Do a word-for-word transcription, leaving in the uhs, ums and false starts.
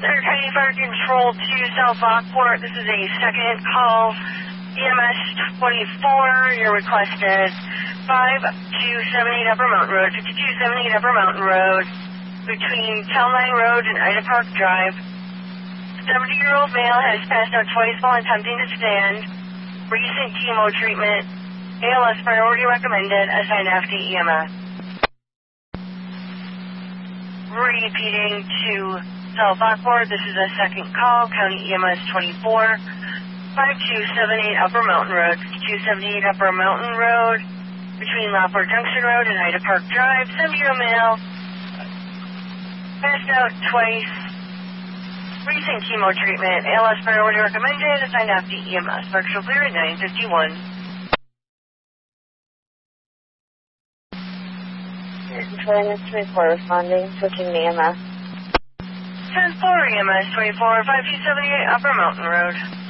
Center County Fire Control to South Lockport. This is a second call. E M S twenty-four, your request is five two seven eight Upper Mountain Road, fifty-two seventy-eight Upper Mountain Road, between Town Line Road and Ida Park Drive. seventy-year-old male has passed out twice while attempting to stand. Recent chemo treatment. A L S priority recommended. Assigned F D E M S. Repeating to South Lockport. This is a second call. County E M S twenty-four. five two seven eight Upper Mountain Road. fifty-two seventy-eight Upper Mountain Road. Between Lockport Junction Road and Ida Park Drive. seventy-year-old male. Passed out twice. Recent chemo treatment. A L S priority recommended. Assigned F D E M S. Virtual clear at nine fifty-one. Controlling twenty-four, responding, switching to E M S. ten four E M S twenty-four, five two seven eight Upper Mountain Road.